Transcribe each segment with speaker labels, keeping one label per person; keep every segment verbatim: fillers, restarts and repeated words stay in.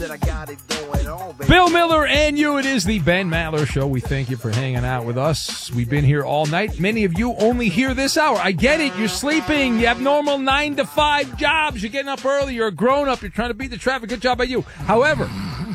Speaker 1: I got it going on, baby.
Speaker 2: Bill Miller and you, it is the Ben Maller Show. We thank you for hanging out with us. We've been here all night. Many of you only hear this hour. I get it. You're sleeping. You have normal nine to five jobs. You're getting up early. You're a grown-up. You're trying to beat the traffic. Good job by you. However,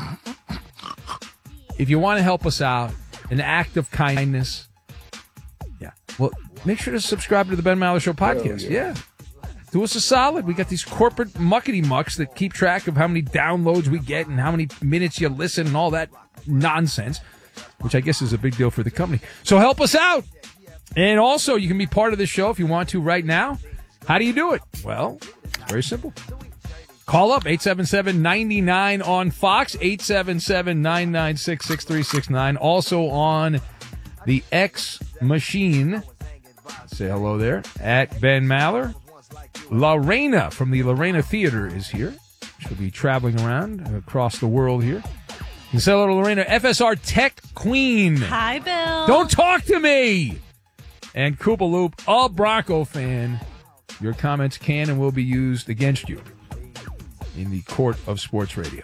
Speaker 2: if you want to help us out, an act of kindness, yeah, well, make sure to subscribe to the Ben Maller Show podcast. Oh, yeah. yeah. Do us a solid. We got these corporate muckety mucks that keep track of how many downloads we get and how many minutes you listen and all that nonsense, which I guess is a big deal for the company. So help us out. And also, you can be part of this show if you want to right now. How do you do it? Well, it's very simple. Call up eight seven seven, nine nine on Fox, eight seven seven, nine nine six, six three six nine. Also on the X machine. Say hello there at Ben Maller. Lorena from the Lorena Theater is here. She'll be traveling around across the world here. And say hello to Lorena, F S R Tech Queen.
Speaker 3: Hi, Bill.
Speaker 2: Don't talk to me. And Koopa Loop, a Bronco fan. Your comments can and will be used against you in the court of sports radio.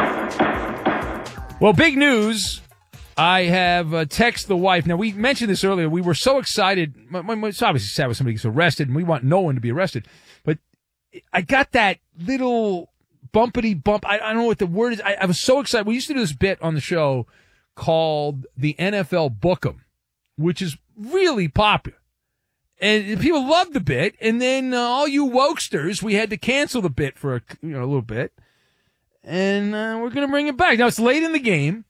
Speaker 2: Well, big news. I have uh, texted the wife. Now, we mentioned this earlier. We were so excited. It's obviously sad when somebody gets arrested, and we want no one to be arrested. But I got that little bumpity bump. I, I don't know what the word is. I, I was so excited. We used to do this bit on the show called the N F L Book'em, which is really popular. And people loved the bit. And then uh, all you wokesters, we had to cancel the bit for a, you know, a little bit. And uh, we're going to bring it back. Now, it's late in the game.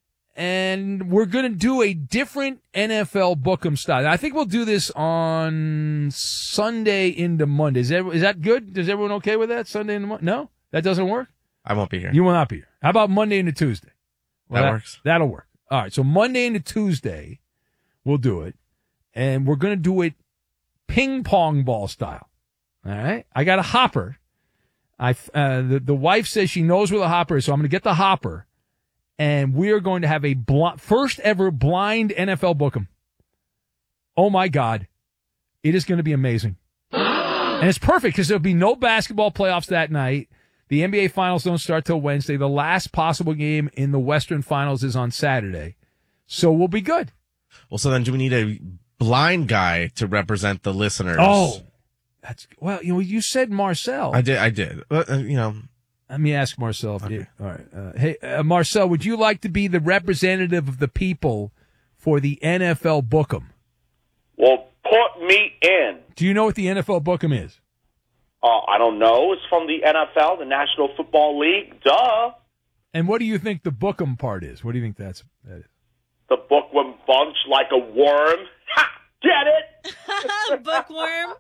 Speaker 2: And we're going to do a different N F L Book'em style. I think we'll do this on Sunday into Monday. Is that, is that good? Is everyone okay with that? Sunday into Monday? No? That doesn't work?
Speaker 4: I won't be here.
Speaker 2: You will not be here. How about Monday into Tuesday? Well,
Speaker 4: that,
Speaker 2: that
Speaker 4: works.
Speaker 2: That'll work. All right. So Monday into Tuesday, we'll do it. And we're going to do it ping pong ball style. All right. I got a hopper. I, uh, the, the wife says she knows where the hopper is. So I'm going to get the hopper. And we are going to have a bl- first ever blind N F L Book'em. Oh, my God. It is going to be amazing. And it's perfect because there'll be no basketball playoffs that night. The N B A Finals don't start till Wednesday. The last possible game in the Western Finals is on Saturday. So we'll be good.
Speaker 4: Well, so then do we need a blind guy to represent the listeners?
Speaker 2: Oh, that's well, you know, you said Marcel.
Speaker 4: I did. I did. Uh, you know.
Speaker 2: Let me ask Marcel. If okay. you, all right. Uh, hey, uh, Marcel, would you like to be the representative of the people for the N F L Book'em?
Speaker 5: Well, put me in.
Speaker 2: Do you know what the N F L Book'em is?
Speaker 5: Uh, I don't know. It's from the N F L, the National Football League. Duh.
Speaker 2: And what do you think the Book'em part is? What do you think that's that is?
Speaker 5: The bookworm bunch like a worm. Ha! Get it?
Speaker 3: Bookworm?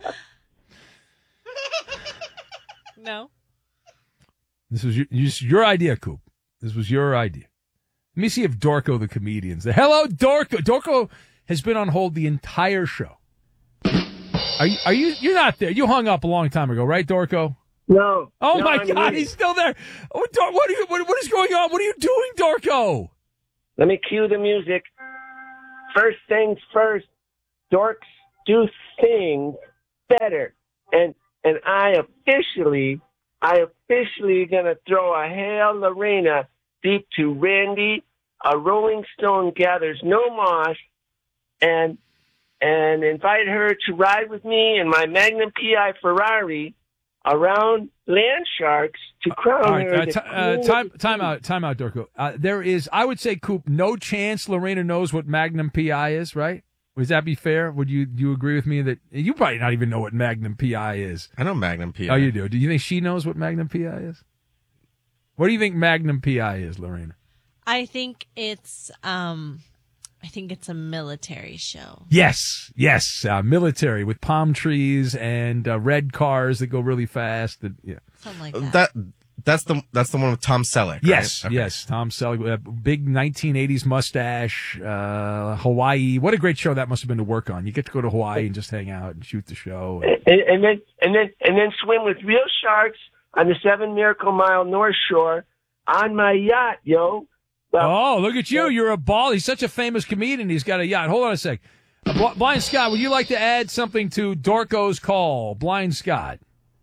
Speaker 3: No.
Speaker 2: This was your, your idea, Coop. This was your idea. Let me see if Dorco the comedian's there. Hello, Dorco. Dorco has been on hold the entire show. Are you? Are you? You're not there. You hung up a long time ago, right, Dorco?
Speaker 6: No.
Speaker 2: Oh
Speaker 6: no,
Speaker 2: my
Speaker 6: I'm
Speaker 2: God,
Speaker 6: here.
Speaker 2: he's still there. Oh, Dor- what are you? What, what is going on? What are you doing, Dorco?
Speaker 6: Let me cue the music. First things first. Dorks do things better, and and I officially. I officially gonna throw a Hail Lorena deep to Randy. A Rolling Stone gathers no moss, and and invite her to ride with me in my Magnum P I Ferrari around Land Sharks to crown
Speaker 2: All right,
Speaker 6: her.
Speaker 2: uh,
Speaker 6: the
Speaker 2: t- uh,
Speaker 6: queen
Speaker 2: time,
Speaker 6: of the
Speaker 2: time out, time out, Dorco. Uh, there is, I would say, Coop, no chance Lorena knows what Magnum P I is, right? Would that be fair? Would you do you agree with me that you probably not even know what Magnum P I is?
Speaker 4: I know Magnum P I.
Speaker 2: Oh, you do. Do you think she knows what Magnum P I is? What do you think Magnum P I is, Lorena?
Speaker 3: I think it's um, I think it's a military show.
Speaker 2: Yes, yes, uh, military with palm trees and uh, red cars that go really fast. And, yeah,
Speaker 3: something like that.
Speaker 4: That that's the that's the one with Tom Selleck. Right?
Speaker 2: Yes,
Speaker 4: Okay.
Speaker 2: yes, Tom Selleck, uh, big nineteen eighties mustache, uh, Hawaii. What a great show that must have been to work on. You get to go to Hawaii and just hang out and shoot the show.
Speaker 6: and, and then and then and then swim with real sharks on the Seven Miracle Mile North Shore on my yacht, yo. Well,
Speaker 2: Oh, look at you. You're a ball. He's such a famous comedian. He's got a yacht. Hold on a sec. Uh, Blind Scott, would you like to add something to Dorco's call? Blind Scott.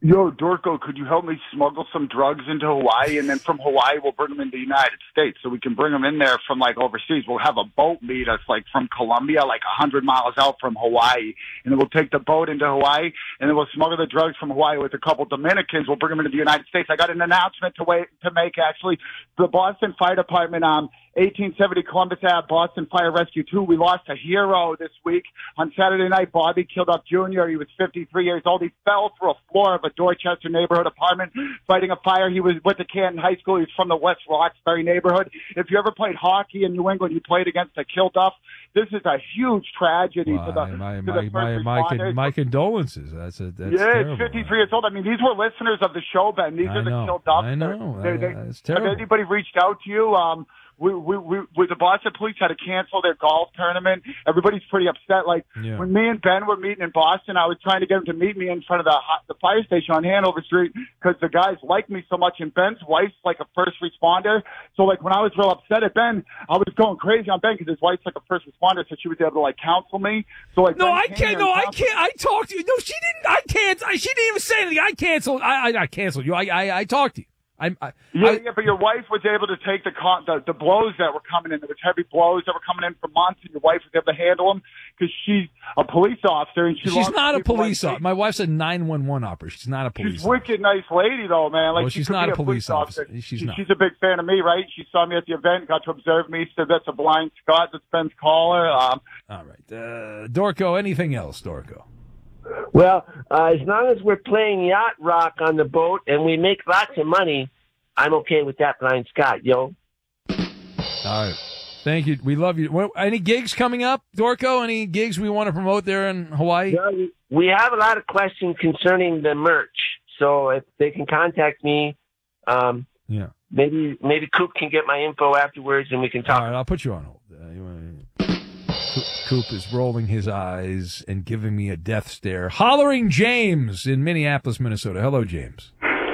Speaker 7: Yo, Dorco, could you help me smuggle some drugs into Hawaii? And then from Hawaii, we'll bring them into the United States. So we can bring them in there from, like, overseas. We'll have a boat meet us, like, from Colombia, like, one hundred miles out from Hawaii. And then we'll take the boat into Hawaii, and then we'll smuggle the drugs from Hawaii with a couple Dominicans. We'll bring them into the United States. I got an announcement to wait to make, actually. The Boston Fire Department, um, eighteen seventy Columbus Ave, Boston Fire Rescue two. We lost a hero this week. On Saturday night, Bobby Kilduff Junior He was fifty-three years old. He fell through a floor of a Dorchester neighborhood apartment fighting a fire. He was with the Canton High School. He's from the West Roxbury neighborhood. If you ever played hockey in New England, you played against the Kilduff. This is a huge tragedy
Speaker 2: Wow,
Speaker 7: for the,
Speaker 2: my,
Speaker 7: to
Speaker 2: my,
Speaker 7: the
Speaker 2: my,
Speaker 7: first
Speaker 2: my,
Speaker 7: responders.
Speaker 2: my condolences. That's a, that's
Speaker 7: yeah,
Speaker 2: terrible.
Speaker 7: it's fifty-three years old. I mean, these were listeners of the show, Ben. These
Speaker 2: I
Speaker 7: are the
Speaker 2: know.
Speaker 7: Kilduffs.
Speaker 2: I know.
Speaker 7: They, they,
Speaker 2: That's terrible.
Speaker 7: Have anybody reached out to you? Um, we, we, we, we, the Boston police had to cancel their golf tournament. Everybody's pretty upset. Like,
Speaker 2: Yeah.
Speaker 7: when me and Ben were meeting in Boston, I was trying to get him to meet me in front of the, the fire station on Hanover Street because the guys like me so much. And Ben's wife's like a first responder. So, like, when I was real upset at Ben, I was going crazy on Ben because his wife's like a first responder, so she was able to, like, counsel me. So, like,
Speaker 2: No,
Speaker 7: Ben
Speaker 2: I
Speaker 7: came
Speaker 2: can't.
Speaker 7: here
Speaker 2: No,
Speaker 7: and
Speaker 2: I
Speaker 7: counseled-
Speaker 2: can't. I talked to you. No, she didn't. I can't. I, she didn't even say anything. I canceled. I, I, I canceled you. I, I, I talked to you. I, I,
Speaker 7: Yeah,
Speaker 2: I,
Speaker 7: yeah, but your wife was able to take the, con- the the blows that were coming in. There was heavy blows that were coming in for months, and your wife was able to handle them because she's a police officer and she.
Speaker 2: she's
Speaker 7: lost
Speaker 2: not a
Speaker 7: people
Speaker 2: police
Speaker 7: like
Speaker 2: officer. My wife's a nine one one operator. She's not a police
Speaker 7: She's a
Speaker 2: officer.
Speaker 7: wicked nice lady, though, man. Like
Speaker 2: Well,
Speaker 7: she
Speaker 2: she's
Speaker 7: could
Speaker 2: not
Speaker 7: be
Speaker 2: a police officer.
Speaker 7: officer.
Speaker 2: She's
Speaker 7: She-
Speaker 2: not.
Speaker 7: She's a big fan of me, right? She saw me at the event, got to observe me. Said that's a blind Scott. That's Ben's caller. Um,
Speaker 2: All right, uh, Dorco. Anything else, Dorco?
Speaker 6: Well, uh, as long as we're playing yacht rock on the boat and we make lots of money, I'm okay with that, Blind Scott, yo.
Speaker 2: All right. Thank you. We love you. What, any gigs coming up, Dorco? Any gigs we want to promote there in Hawaii?
Speaker 6: Well, we- we have a lot of questions concerning the merch, so if they can contact me, um,
Speaker 2: Yeah.
Speaker 6: maybe maybe Coop can get my info afterwards and we can talk.
Speaker 2: All right, I'll put you on hold. Uh, you wanna... Coop is rolling his eyes and giving me a death stare. Hollering James in Minneapolis, Minnesota. Hello, James.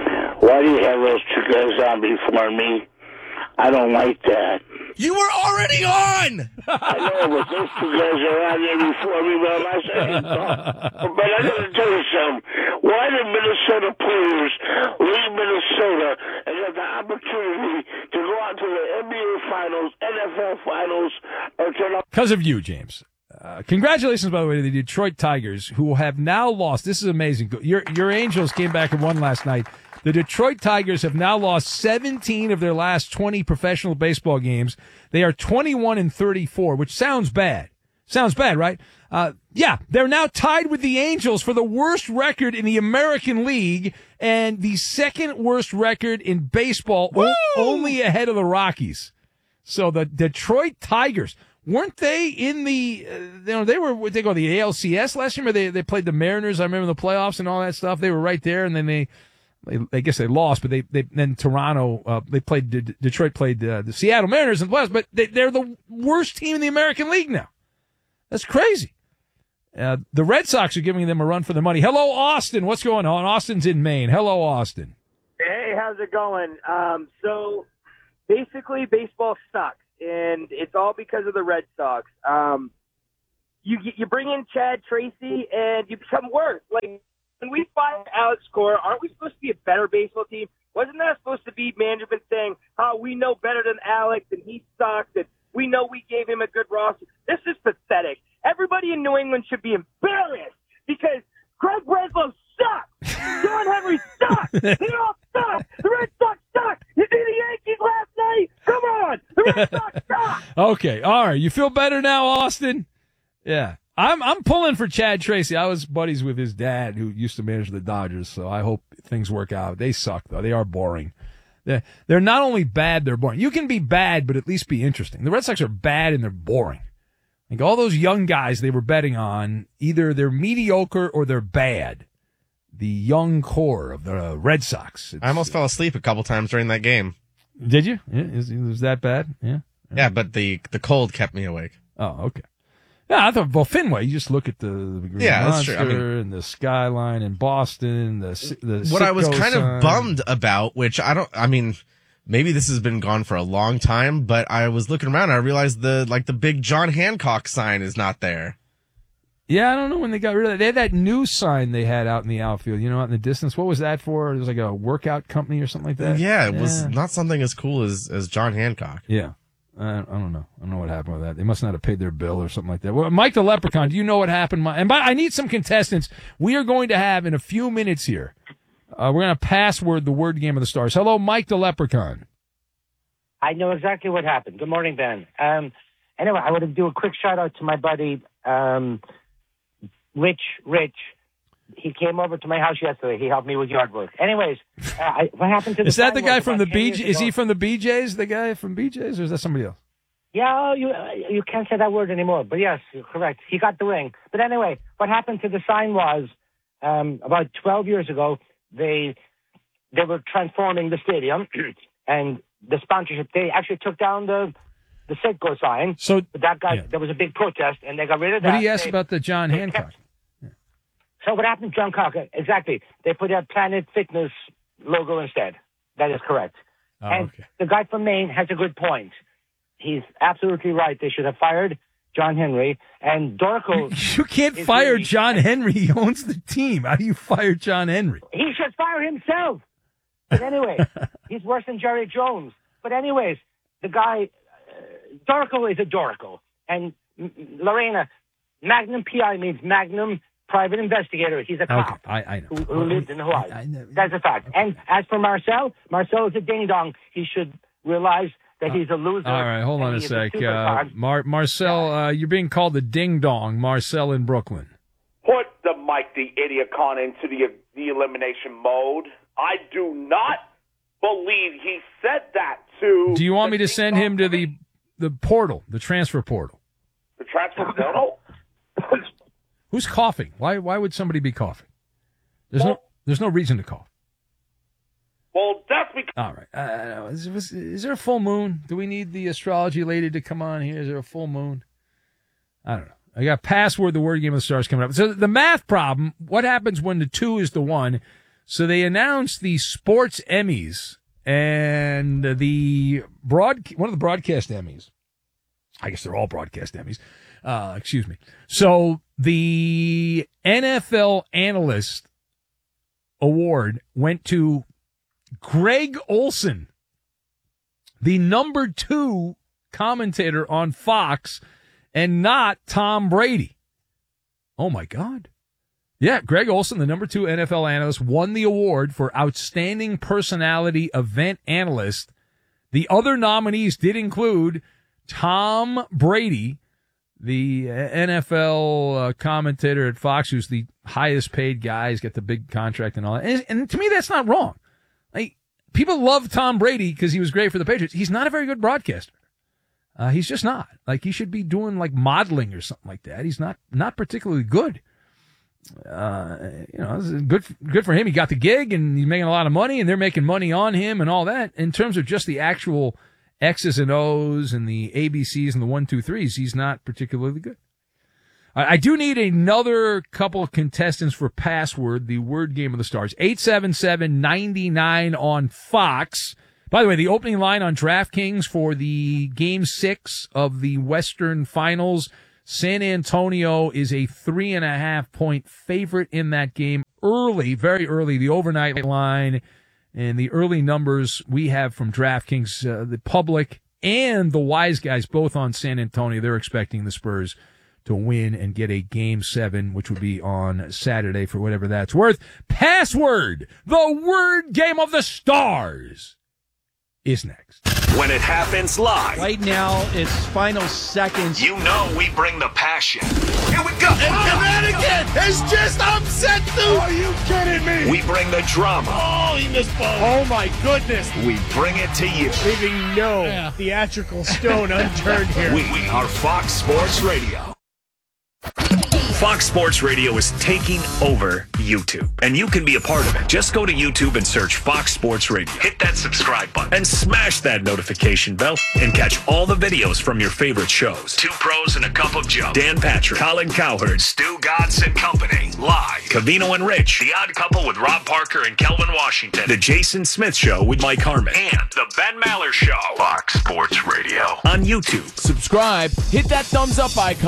Speaker 8: Why do you have those two guys on before me? I don't like that.
Speaker 4: You were already on!
Speaker 8: I know, but those two guys are on there before me, but I'm not saying so. But I gotta tell you something. Why do Minnesota players leave Minnesota and have the opportunity to go out to the N B A Finals, N F L Finals, or to the...
Speaker 2: Because of you, James. Uh, congratulations, by the way, to the Detroit Tigers, who have now lost. This is amazing. Your your Angels came back and won last night. The Detroit Tigers have now lost seventeen of their last twenty professional baseball games. They are twenty-one and thirty-four, which sounds bad. Sounds bad, right? Uh, yeah, they're now tied with the Angels for the worst record in the American League and the second worst record in baseball, o- only ahead of the Rockies. So the Detroit Tigers, weren't they in the, uh, you know, they were, what they go, the A L C S last year, where they, they played the Mariners, I remember the playoffs and all that stuff. They were right there, and then they, they I guess they lost, but they, they then Toronto, uh, they played, D- Detroit played uh, the Seattle Mariners in the playoffs, but they, they're the worst team in the American League now. That's crazy. Uh, the Red Sox are giving them a run for their money. Hello, Austin. What's going on? Austin's in Maine. Hello, Austin.
Speaker 9: Hey, how's it going? Um, so basically, baseball sucks, and it's all because of the Red Sox. Um, you you bring in Chad Tracy, and you become worse. Like when we fired Alex Cora, aren't we supposed to be a better baseball team? Wasn't that supposed to be management saying, "Oh, we know better than Alex, and he sucks, and we know we gave him a good roster"? This is pathetic. Everybody in New England should be embarrassed because Craig Breslow sucks. John Henry sucks. They all suck. The Red Sox suck. You see the Yankees last night? Come on. The Red Sox suck.
Speaker 2: Okay, all right. You feel better now, Austin? Yeah. I'm I'm pulling for Chad Tracy. I was buddies with his dad who used to manage the Dodgers, so I hope things work out. They suck, though. They are boring. They're, they're not only bad, they're boring. You can be bad, but at least be interesting. The Red Sox are bad and they're boring. Like all those young guys they were betting on, either they're mediocre or they're bad. The young core of the Red Sox. It's,
Speaker 4: I almost fell asleep a couple times during that game.
Speaker 2: Did you? Yeah, is, is that bad? Yeah.
Speaker 4: Yeah, but the the cold kept me awake.
Speaker 2: Oh, okay. Yeah, I thought, well, Fenway, you just look at the, the Green
Speaker 4: Yeah, that's
Speaker 2: Monster
Speaker 4: true. I mean,
Speaker 2: and the skyline in Boston, the, the
Speaker 4: what I was
Speaker 2: Citgo
Speaker 4: kind
Speaker 2: sign.
Speaker 4: of bummed about, which I don't, I mean, maybe this has been gone for a long time, but I was looking around and I realized the, like the big John Hancock sign is not there.
Speaker 2: Yeah, I don't know when they got rid of that. They had that new sign they had out in the outfield, you know, out in the distance. What was that for? It was like a workout company or something like that?
Speaker 4: Yeah, it was not something as cool as, as John Hancock.
Speaker 2: Yeah. I, I don't know. I don't know what happened with that. They must not have paid their bill or something like that. Well, Mike the Leprechaun, do you know what happened? And by, I need some contestants. We are going to have, in a few minutes here, uh, we're going to password the word game of the stars. Hello, Mike the Leprechaun.
Speaker 10: I know exactly what happened. Good morning, Ben. Um, anyway, I want to do a quick shout out to my buddy, um, Rich. Rich. He came over to my house yesterday. He helped me with yard work. Anyways, uh, I, what happened to the
Speaker 2: Is that the
Speaker 10: sign
Speaker 2: guy
Speaker 10: was
Speaker 2: from the
Speaker 10: about ten
Speaker 2: B
Speaker 10: years
Speaker 2: J? Is
Speaker 10: ago-
Speaker 2: he from the B Js? The guy from B Js, or is that somebody else?
Speaker 10: Yeah, oh, you uh, you can't say that word anymore. But yes, you're correct. He got the ring. But anyway, what happened to the sign was um, about twelve years ago, they they were transforming the stadium and the sponsorship. They actually took down the the Citgo sign.
Speaker 2: So
Speaker 10: but that guy,
Speaker 2: yeah.
Speaker 10: there was a big protest, and they got rid of that.
Speaker 2: What did he ask
Speaker 10: They-
Speaker 2: about the John
Speaker 10: they
Speaker 2: Hancock?
Speaker 10: kept- So what happened to John Cocker? Exactly. They put a Planet Fitness logo instead. That is correct.
Speaker 2: Oh,
Speaker 10: and
Speaker 2: okay.
Speaker 10: the guy from Maine has a good point. He's absolutely right. They should have fired John Henry. And Dorco...
Speaker 2: You can't
Speaker 10: is
Speaker 2: fire
Speaker 10: really-
Speaker 2: John Henry. He owns the team. How do you fire John Henry?
Speaker 10: He should fire himself. But anyway, he's worse than Jerry Jones. But anyways, the guy... Uh, Dorco is a Dorco. And mm, Lorena, Magnum P I means Magnum Private Investigator. He's a cop.
Speaker 2: Okay, I, I know.
Speaker 10: Who, who lived in Hawaii.
Speaker 2: I know.
Speaker 10: That's a fact. And as for Marcel, Marcel is a ding-dong. He should realize that he's a loser.
Speaker 2: All right, hold on
Speaker 10: and
Speaker 2: a
Speaker 10: he is
Speaker 2: sec. Uh,
Speaker 10: superstar.
Speaker 2: Mar- Marcel, uh, you're being called the ding dong. Marcel in Brooklyn.
Speaker 5: Put the Mike the Idiot Con into the the elimination mode. I do not believe he said that to.
Speaker 2: Do you want me
Speaker 5: the
Speaker 2: to send him to the the portal, the transfer portal?
Speaker 5: the transfer portal?
Speaker 2: Who's coughing? Why why would somebody be coughing? There's no there's no reason to cough.
Speaker 5: Well, that's because.
Speaker 2: All right. Uh, is, is, is there a full moon? Do we need the astrology lady to come on here? Is there a full moon? I don't know. I got password the word game of the stars coming up. So the math problem, what happens when the two is the one? So they announced the sports Emmys and the broad one of the broadcast Emmys. I guess they're all broadcast Emmys. Uh, excuse me. So the N F L Analyst Award went to Greg Olson, the number two commentator on Fox, and not Tom Brady. Oh, my God. Yeah, Greg Olson, the number two N F L analyst, won the award for Outstanding Personality Event Analyst. The other nominees did include Tom Brady, the N F L uh, commentator at Fox, who's the highest paid guy. He's got the big contract and all that. And, and to me, that's not wrong. Like, people love Tom Brady because he was great for the Patriots. He's not a very good broadcaster. Uh, he's just not. Like, he should be doing, like, modeling or something like that. He's not not particularly good. Uh, you know, this is good, good for him. He got the gig, and he's making a lot of money, and they're making money on him and all that. In terms of just the actual X's and O's and the A B C's and the one, two, threes, he's not particularly good. I do need another couple of contestants for password, the word game of the stars. eight seven seven, nine nine on Fox. By the way, the opening line on DraftKings for the game six of the Western Finals, San Antonio is a three and a half point favorite in that game. Early, very early, the overnight line and the early numbers we have from DraftKings, uh, the public and the wise guys both on San Antonio. They're expecting the Spurs to win and get a game seven, which would be on Saturday for whatever that's worth. Password, the word game of the stars, is next.
Speaker 11: When it happens live.
Speaker 12: Right now, it's final seconds.
Speaker 11: You know we bring the passion. Here we go.
Speaker 13: And that again is just upset, dude. Are you kidding me?
Speaker 11: We bring the drama.
Speaker 13: Oh, he missed ball. Oh, my goodness.
Speaker 11: We bring it to you.
Speaker 12: Leaving no yeah. theatrical stone unturned here.
Speaker 11: We are Fox Sports Radio. Fox Sports Radio is taking over YouTube, and you can be a part of it. Just go to YouTube and search Fox Sports Radio. Hit that subscribe button and smash that notification bell and catch all the videos from your favorite shows. Two Pros and a Cup of Joe. Dan Patrick, Colin Cowherd, Stu Godson Company, live. Cavino and Rich, The Odd Couple with Rob Parker and Kelvin Washington. The Jason Smith Show with Mike Harmon. And The Ben Maller Show. Fox Sports Radio on YouTube.
Speaker 12: Subscribe, hit that thumbs up icon, and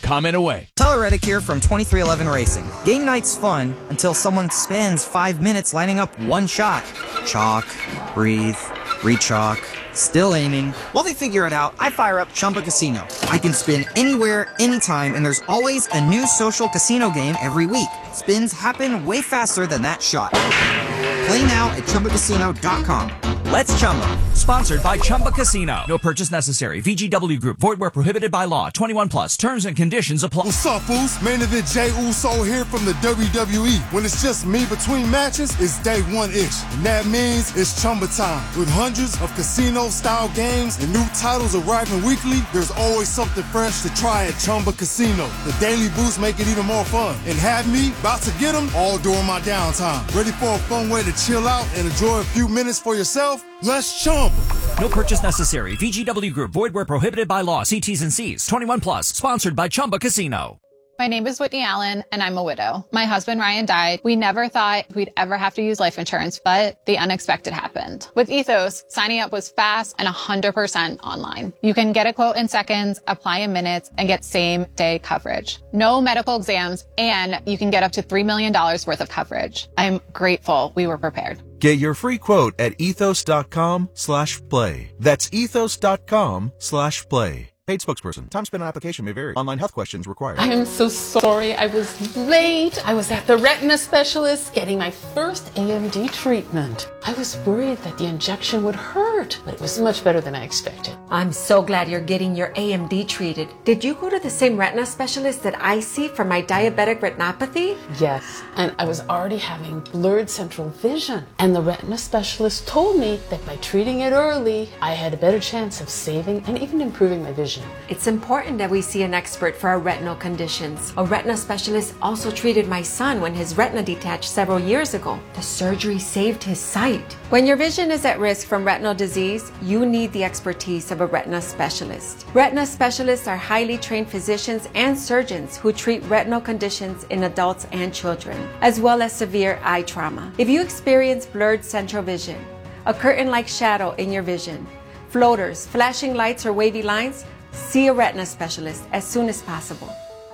Speaker 14: Comment away.
Speaker 15: Tyler Reddick here from twenty-three eleven Racing. Game night's fun until someone spends five minutes lining up one shot. Chalk, breathe, re-chalk, still aiming. While they figure it out, I fire up Chumba Casino. I can spin anywhere, anytime, and there's always a new social casino game every week. Spins happen way faster than that shot. Play now at Chumba Casino dot com. Let's Chumba.
Speaker 16: Sponsored by Chumba Casino. No purchase necessary. V G W Group. Void where prohibited by law. twenty-one plus. Terms and conditions apply.
Speaker 13: What's up, fools? Main event Jey Uso here from the W W E. When it's just me between matches, it's day one-ish. And that means it's Chumba time. With hundreds of casino-style games and new titles arriving weekly, there's always something fresh to try at Chumba Casino. The daily boosts make it even more fun. And have me about to get them all during my downtime. Ready for a fun way to chill out and enjoy a few minutes for yourself? Let's Chumba.
Speaker 16: No purchase necessary. V G W Group. Void where prohibited by law. See T's and C's. twenty-one plus. Sponsored by Chumba Casino.
Speaker 17: My name is Whitney Allen, and I'm a widow. My husband, Ryan, died. We never thought we'd ever have to use life insurance, but the unexpected happened. With Ethos, signing up was fast and one hundred percent online. You can get a quote in seconds, apply in minutes, and get same-day coverage. No medical exams, and you can get up to three million dollars worth of coverage. I'm grateful we were prepared.
Speaker 18: Get your free quote at ethos.com slash play. That's ethos.com slash play. Paid spokesperson. Time spent on application may vary. Online health questions required.
Speaker 19: I am so sorry I was late. I was at the retina specialist getting my first A M D treatment. I was worried that the injection would hurt, but it was much better than I expected.
Speaker 20: I'm so glad you're getting your A M D treated. Did you go to the same retina specialist that I see for my diabetic retinopathy?
Speaker 19: Yes, and I was already having blurred central vision. And the retina specialist told me that by treating it early, I had a better chance of saving and even improving my vision.
Speaker 20: It's important that we see an expert for our retinal conditions. A retina specialist also treated my son when his retina detached several years ago. The surgery saved his sight. When your vision is at risk from retinal disease, you need the expertise of a retina specialist. Retina specialists are highly trained physicians and surgeons who treat retinal conditions in adults and children, as well as severe eye trauma. If you experience blurred central vision, a curtain-like shadow in your vision, floaters, flashing lights, or wavy lines, see a retina specialist as soon as possible.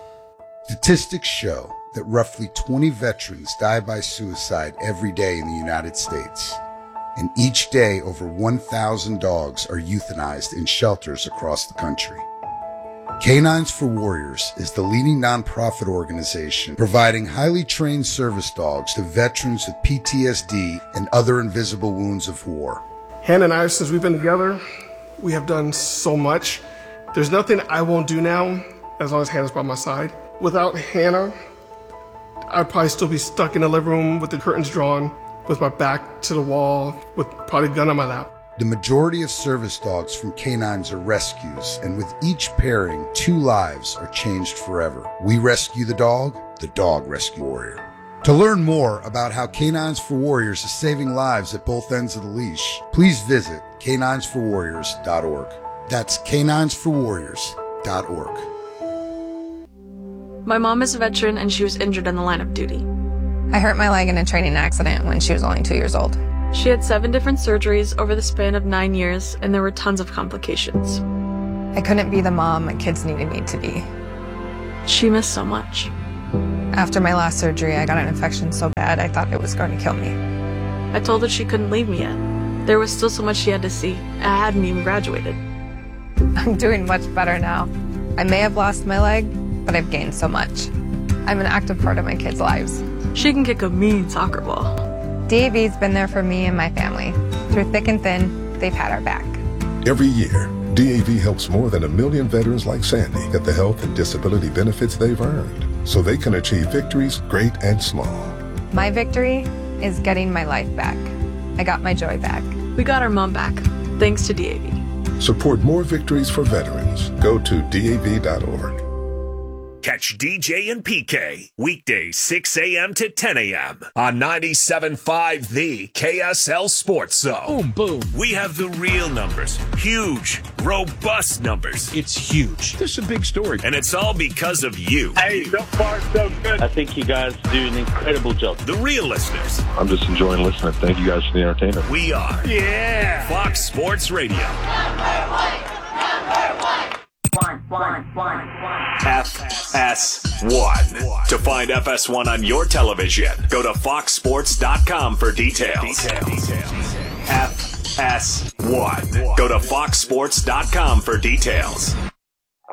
Speaker 21: Statistics show that roughly twenty veterans die by suicide every day in the United States. And each day, over one thousand dogs are euthanized in shelters across the country. Canines for Warriors is the leading nonprofit organization providing highly trained service dogs to veterans with P T S D and other invisible wounds of war.
Speaker 22: Hannah and I, since we've been together, we have done so much. There's nothing I won't do now as long as Hannah's by my side. Without Hannah, I'd probably still be stuck in the living room with the curtains drawn, with my back to the wall, with probably a gun on my lap.
Speaker 21: The majority of service dogs from canines are rescues, and with each pairing, two lives are changed forever. We rescue the dog, the dog rescue warrior. To learn more about how Canines for Warriors is saving lives at both ends of the leash, please visit canines for warriors dot org. That's canines for warriors dot org.
Speaker 23: My mom is a veteran and she was injured in the line of duty.
Speaker 24: I hurt my leg in a training accident when she was only two years old.
Speaker 23: She had seven different surgeries over the span of nine years, and there were tons of complications.
Speaker 24: I couldn't be the mom my kids needed me to be.
Speaker 23: She missed so much.
Speaker 24: After my last surgery, I got an infection so bad I thought it was going to kill me.
Speaker 23: I told her she couldn't leave me yet. There was still so much she had to see. I hadn't even graduated.
Speaker 24: I'm doing much better now. I may have lost my leg, but I've gained so much. I'm an active part of my kids' lives.
Speaker 23: She can kick a mean soccer ball.
Speaker 24: D A V's been there for me and my family. Through thick and thin, they've had our back.
Speaker 25: Every year, D A V helps more than a million veterans like Sandy get the health and disability benefits they've earned, so they can achieve victories great and small.
Speaker 24: My victory is getting my life back. I got my joy back.
Speaker 23: We got our mom back, thanks to D A V.
Speaker 25: Support more victories for veterans. Go to D A V dot org.
Speaker 11: Catch D J and P K weekdays six a.m. to ten a.m. on ninety-seven point five The K S L Sports Zone.
Speaker 14: Boom, boom.
Speaker 11: We have the real numbers. Huge, robust numbers.
Speaker 14: It's huge. This is a big story.
Speaker 11: And it's all because of you.
Speaker 26: Hey, so far so good. I think you guys do an incredible job.
Speaker 11: The real listeners.
Speaker 27: I'm just enjoying listening. Thank you guys for the entertainment.
Speaker 11: We are.
Speaker 26: Yeah.
Speaker 11: Fox Sports Radio.
Speaker 26: Number one. Number one. One, one, one, one. F.
Speaker 11: S one. To find F S one on your television, go to fox sports dot com for details. F S one. Go to fox sports dot com for details.